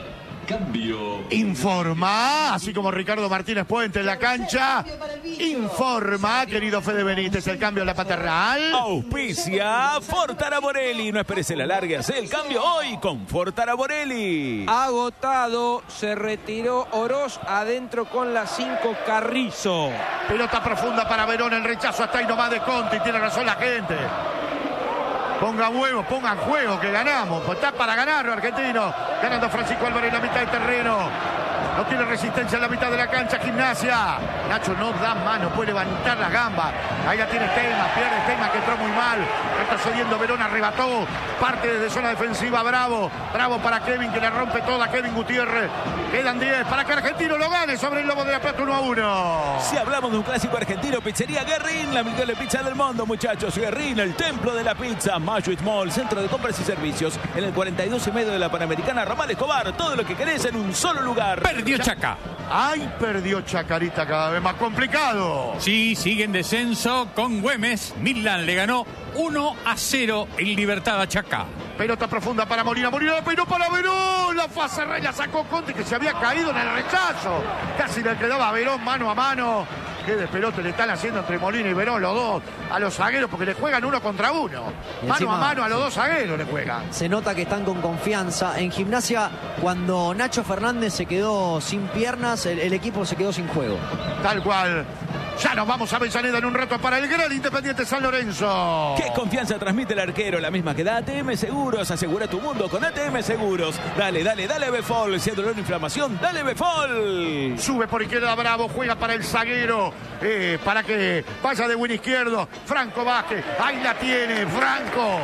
Cambio. Informa, así como Ricardo Martínez Puente en la cancha. Informa, querido Fede Benítez, el cambio en la paternal. Auspicia Fortara Borelli. No esperes el alargue, hace el cambio hoy con Fortara Borelli. Agotado, se retiró Oroz, adentro con la cinco Carrizo. Pelota profunda para Verón, el rechazo hasta ahí nomás de Conti, tiene razón la gente. Pongan huevos, pongan juego, que ganamos. Pues está para ganarlo, argentino. Ganando Francisco Álvarez en la mitad del terreno. No tiene resistencia en la mitad de la cancha, Gimnasia. Nacho no da mano, puede levantar la gamba. Ahí la tiene Teima, pierde Teima, que entró muy mal. Retrocediendo Verón, arrebató. Parte desde zona defensiva, Bravo. Bravo para Kevin, que le rompe toda Kevin Gutiérrez. Quedan diez para que Argentino lo gane sobre el Lobo de la Plata uno a uno. Si hablamos de un clásico argentino, Pizzería Guerrín, la mejor pizza del mundo, muchachos. Guerrín, el templo de la pizza. Mayo Mall, centro de compras y servicios. En el cuarenta y dos y medio de la Panamericana, Ramal Escobar. Todo lo que querés en un solo lugar. Perdió Chaca. Ay, perdió Chacarita, cada vez más complicado. Sí, sigue en descenso con Güemes. Midland le ganó uno a cero en Libertad a Chaca. Pelota profunda para Molina, Molina la peinó para Verón. La fase la sacó Conti, que se había caído en el rechazo. Casi le quedaba a Verón mano a mano. Qué despelote le están haciendo entre Molina y Verón los dos a los zagueros, porque le juegan uno contra uno. Mano a mano a los dos zagueros le juegan. Se nota que están con confianza. En Gimnasia, cuando Nacho Fernández se quedó sin piernas, el, el equipo se quedó sin juego. Tal cual. Ya nos vamos a Avellaneda en un rato para el gran Independiente San Lorenzo. ¿Qué confianza transmite el arquero? La misma que da A T M Seguros. Asegura tu mundo con A T M Seguros. Dale, dale, dale Befol. Si hay dolor o inflamación, dale Befol. Sube por izquierda Bravo, juega para el zaguero. Eh, para que vaya de buen izquierdo. Franco Vázquez. Ahí la tiene, Franco.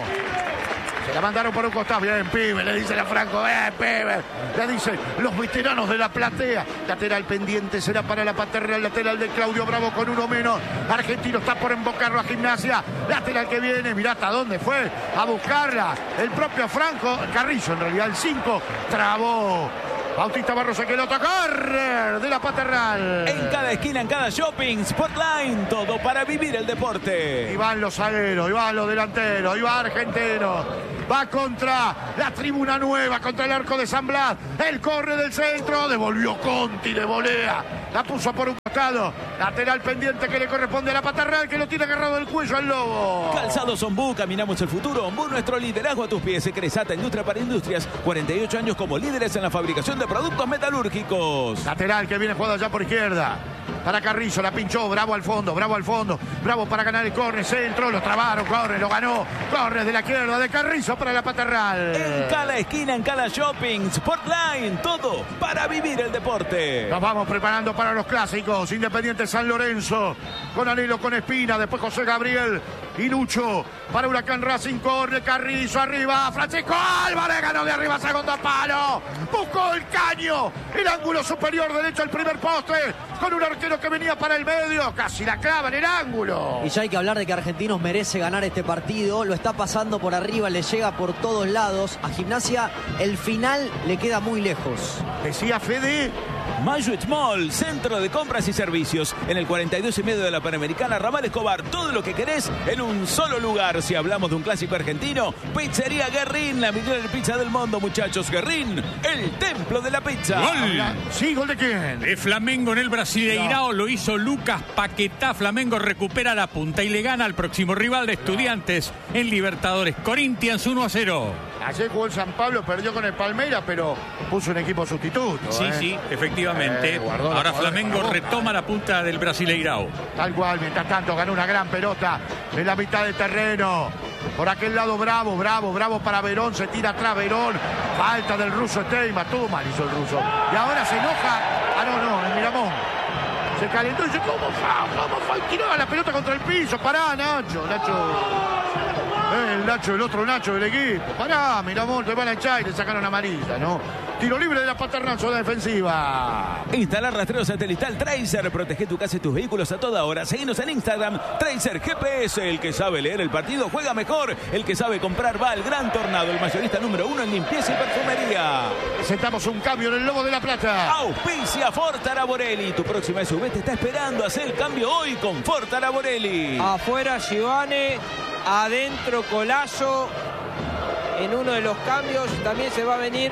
Se la mandaron por un costado. Bien, pibe, le dicen a Franco. Bien, pibe. Le dicen los veteranos de la platea. Lateral pendiente será para la paternal. Lateral de Claudio Bravo con uno menos. Argentino está por embocarlo a Gimnasia. Lateral que viene. Mirá hasta dónde fue a buscarla. El propio Franco. Carrizo, en realidad, el cinco. Trabó. Bautista Barros que lo toca de la paternal. En cada esquina, en cada shopping, Spotline, todo para vivir el deporte. Y van los zagueros, y van los delanteros, y va Argentino. Va contra la tribuna nueva, contra el arco de San Blas. El corre del centro, devolvió Conti de volea. La puso por un costado. Lateral pendiente que le corresponde a la paternal, que lo tiene agarrado del cuello al Lobo. Calzados Ombú, caminamos el futuro. Ombú, nuestro liderazgo a tus pies. Cresata, industria para industrias. cuarenta y ocho años como líderes en la fabricación de productos metalúrgicos. Lateral que viene jugando allá por izquierda. Para Carrizo, la pinchó, Bravo al fondo, Bravo al fondo. Bravo para ganar el córner, centro, lo trabaron, corre, lo ganó. Corre de la izquierda de Carrizo para la paternal. En cada esquina, en cada shopping, Spotline, todo para vivir el deporte. Nos vamos preparando para los clásicos. Independiente San Lorenzo, con Anelo, con Espina, después José Gabriel y Lucho. Para Huracán Racing, corre Carrizo, arriba, Francisco Álvarez, ganó de arriba, segundo palo. Buscó el caño, el ángulo superior derecho al primer poste, con un arquero que venía para el medio, casi la clava en el ángulo. Y ya hay que hablar de que Argentinos merece ganar este partido, lo está pasando por arriba, le llega por todos lados. A Gimnasia el final le queda muy lejos. Decía Fede. Mayuit Mall, centro de compras y servicios. En el cuarenta y dos y medio de la Panamericana, Ramal Escobar. Todo lo que querés en un solo lugar. Si hablamos de un clásico argentino, Pizzería Guerrín, la mejor pizza del mundo, muchachos. Guerrín, el templo de la pizza. ¡Gol! Sí, ¿gol de quién? De Flamengo en el Brasileirao, lo hizo Lucas Paquetá. Flamengo recupera la punta y le gana al próximo rival de Estudiantes en Libertadores. Corinthians uno a cero. Ayer jugó el San Pablo, perdió con el Palmeiras, pero puso un equipo sustituto. Sí, ¿eh? sí, efectivamente. Eh, guardó la Ahora jugada Flamengo de la retoma la punta del Brasileirao. Tal cual, mientras tanto ganó una gran pelota en la mitad del terreno. Por aquel lado Bravo, Bravo, Bravo para Verón, se tira atrás Verón. Falta del ruso Teima, todo mal hizo el ruso. Y ahora se enoja. Ah, no, no, el Miramón. Se calentó y dice, ¿cómo fa? ¿Cómo fa? Tiró la pelota contra el piso. Pará, Nacho, Nacho. El Nacho, el otro Nacho del equipo. Pará, Miramón, te van a echar y le sacaron amarilla, ¿no? Tiro libre de la paternal, zona defensiva. Instalar rastreo satelital Tracer. Protege tu casa y tus vehículos a toda hora. Seguinos en Instagram. Tracer G P S. El que sabe leer el partido juega mejor. El que sabe comprar va al Gran Tornado. El mayorista número uno en limpieza y perfumería. Presentamos un cambio en el Lobo de la Plata. Auspicia Fortara Borelli. Tu próxima S U V te está esperando. Hacer el cambio hoy con Fortara Borelli. Afuera Giovane. Adentro Colazo. en uno de los cambios. También se va a venir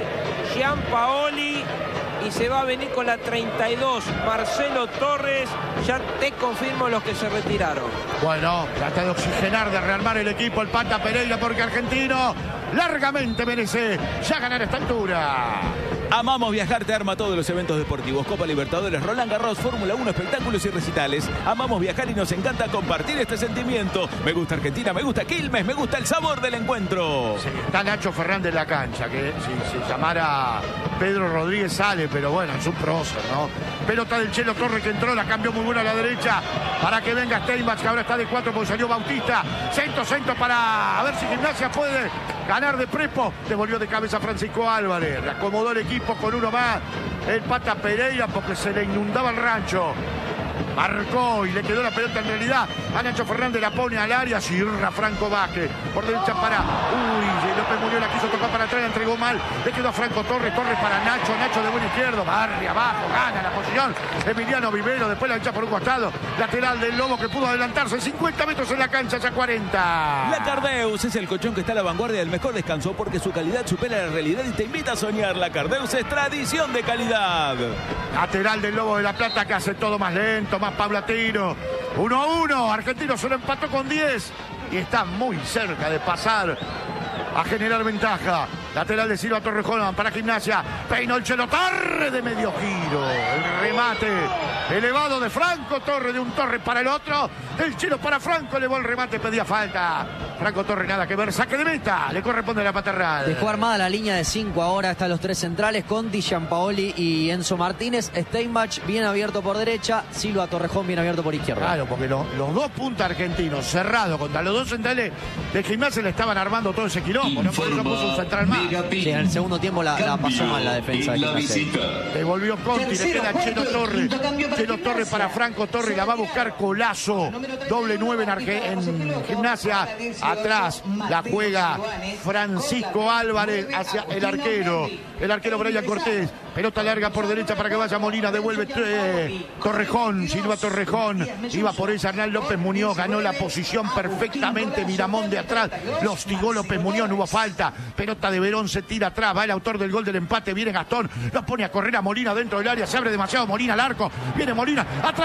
Gianpaoli y se va a venir con la treinta y dos Marcelo Torres. Ya te confirmo los que se retiraron. Bueno, trata de oxigenar, de rearmar el equipo el Pata Pereira, porque Argentino largamente merece ya ganar a esta altura. Amamos Viajar te arma todos los eventos deportivos: Copa Libertadores, Roland Garros, Fórmula uno, espectáculos y recitales. Amamos viajar y nos encanta compartir este sentimiento. Me gusta Argentina, me gusta Quilmes, me gusta el sabor del encuentro. Sí, está Nacho Fernández en la cancha, que si se llamara Pedro Rodríguez sale, pero bueno, es un prócer, ¿no? Pelota del Chelo Torres que entró, la cambió muy buena a la derecha para que venga Steinbach, que ahora está de cuatro porque salió Bautista. Centro, centro para a ver si Gimnasia puede ganar de Prepo. Devolvió de cabeza Francisco Álvarez. Le acomodó el equipo con uno más. El Pata Pereira porque se le inundaba el rancho. Marcó y le quedó la pelota en realidad a Nacho Fernández, la pone al área, cierra Franco Vázquez, por derecha para, uy, López Muñoz la quiso tocar para atrás, la entregó mal, le quedó a Franco Torres, Torres para Nacho, Nacho de buen izquierdo, barre abajo, gana la posición, Emiliano Vivero, después la echa por un costado, lateral del Lobo que pudo adelantarse, cincuenta metros en la cancha, ya cuarenta. La Cardeus es el colchón que está a la vanguardia del mejor descanso porque su calidad supera la realidad y te invita a soñar. La Cardeus es tradición de calidad. Lateral del Lobo de la Plata que hace todo más lento, más paulatino. uno a uno. Argentino se lo empató con diez y está muy cerca de pasar a generar ventaja. Lateral de Silva Torrejón para Gimnasia. Peinó el Chelo Torres de medio giro. El remate elevado de Franco Torres, de un Torres para el otro. El Chelo para Franco, elevó el remate, pedía falta. Franco Torres nada que ver, saque de meta. Le corresponde la Paterral. Dejó armada la línea de cinco ahora. Están los tres centrales: Conti, Gianpaoli y Enzo Martínez. Steinbach bien abierto por derecha. Silva Torrejón bien abierto por izquierda. Claro, porque lo, los dos puntas argentinos cerrados contra los dos centrales de Gimnasia le estaban armando todo ese quilombo. ¿No? Por eso puso un central más. Sí, en el segundo tiempo la, la pasó mal la defensa de Gimnasia. Devolvió Conti, le queda Chelo Torres. Chelo Torres para Franco Torres, la va a buscar Colazo. Doble nueve en, Arge en Gimnasia. Atrás la juega Francisco Álvarez hacia el arquero. El arquero Brian Cortés. Pelota larga por derecha para que vaya Molina. Devuelve eh, Torrejón. Silva Torrejón. Iba por ella Hernán López Muñoz. Ganó la posición perfectamente. Miramón de atrás. Lo hostigó López Muñoz. No hubo falta. Pelota de Verón se tira atrás. Va el autor del gol del empate. Viene Gastón. Lo pone a correr a Molina dentro del área. Se abre demasiado Molina al arco. Viene Molina. Atrás.